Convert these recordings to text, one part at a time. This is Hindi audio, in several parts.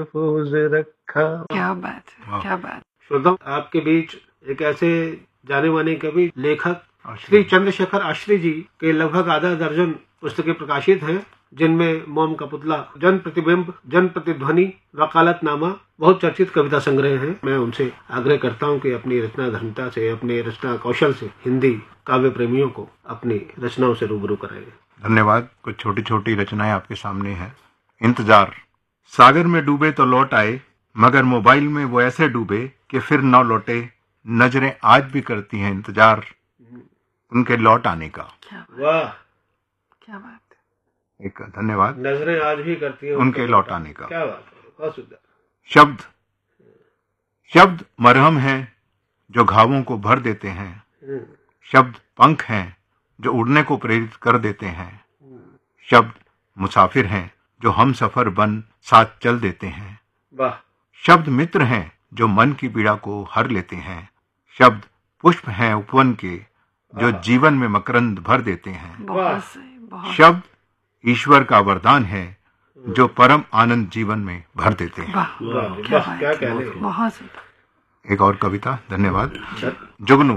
महफूज रखा। क्या बात है, क्या बात। श्रोताओं, आपके बीच एक ऐसे जाने माने कवि लेखक श्री चंद्रशेखर आश्री जी के लगभग आधा दर्जन पुस्तकें प्रकाशित हैं, जिनमें मोम का पुतला, जन प्रतिबिंब, जन प्रतिध्वनि, वकालतनामा बहुत चर्चित कविता संग्रह हैं। मैं उनसे आग्रह करता हूं कि अपनी रचना धर्मिता से, अपने रचना कौशल से हिंदी काव्य प्रेमियों को अपनी रचनाओं से रूबरू कराएं। धन्यवाद। कुछ छोटी छोटी रचनाएं आपके सामने हैं। इंतजार। सागर में डूबे तो लौट आए, मगर मोबाइल में वो ऐसे डूबे कि फिर न लौटे। नजरें आज भी करती हैं इंतजार उनके लौट आने का। वाह, क्या बात है। एक धन्यवाद। नजरें आज भी करती हैं उनके लौट आने का। क्या बात है, बहुत सुंदर। शब्द। शब्द मरहम हैं जो घावों को भर देते हैं। शब्द पंख हैं जो उड़ने को प्रेरित कर देते हैं। शब्द मुसाफिर हैं जो हम सफर बन साथ चल देते हैं। वाह। शब्द मित्र हैं जो मन की पीड़ा को हर लेते हैं। शब्द पुष्प हैं उपवन के जो जीवन में मकरंद भर देते हैं। बहुत सही, बहुत। शब्द ईश्वर का वरदान है जो परम आनंद जीवन में भर देते हैं। वाह, वाह, क्या वाह, बात क्या है, कहने। बहुत सुंदर। एक और कविता। धन्यवाद। जुगनू।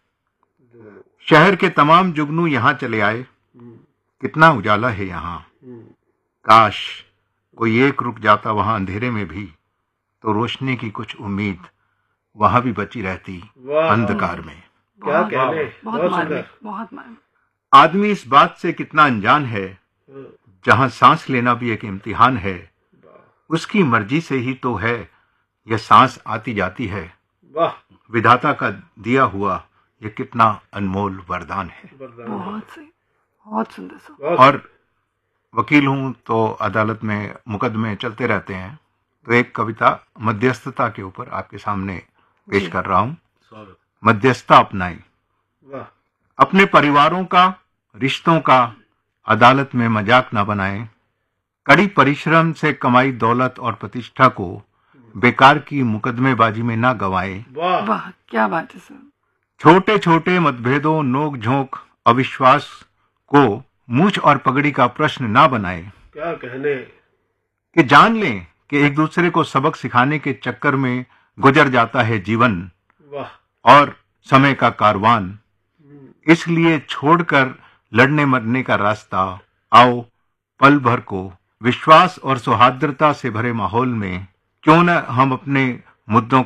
शहर के तमाम जुगनू यहाँ चले आए, कितना उजाला है यहाँ। काश कोई एक रुक जाता वहां अंधेरे में भी, तो रोशनी की कुछ उम्मीद वहां भी बची रहती अंधकार में। क्या कहने, बहुत बहुत मार्मिक, सुंदर। बहुत मार्मिक। आदमी इस बात से कितना अनजान है, जहां सांस लेना भी एक इम्तिहान है। उसकी मर्जी से ही तो है यह सांस आती जाती है। वाह, विधाता का दिया हुआ ये कितना अनमोल वरदान है। बहुत सही, बहुत सुंदर सर। और वकील हूं तो अदालत में मुकदमे चलते रहते हैं, तो एक कविता मध्यस्थता के ऊपर आपके सामने पेश कर रहा हूं। मध्यस्थता अपनाई। वाह। अपने परिवारों का, रिश्तों का अदालत में मजाक ना बनाएं। कड़ी परिश्रम से कमाई दौलत और प्रतिष्ठा को बेकार की मुकदमेबाजी में ना गंवाएं। वाह, क्या बात है सर। छोटे छोटे मतभेदों, नोक झोंक, अविश्वास को मूछ और पगड़ी का प्रश्न ना बनाएं। क्या कहने। कि जान लें कि एक दूसरे को सबक सिखाने के चक्कर में गुजर जाता है जीवन और समय का कारवान। इसलिए छोड़कर लड़ने मरने का रास्ता, आओ पल भर को विश्वास और सौहार्दता से भरे माहौल में क्यों न हम अपने मुद्दों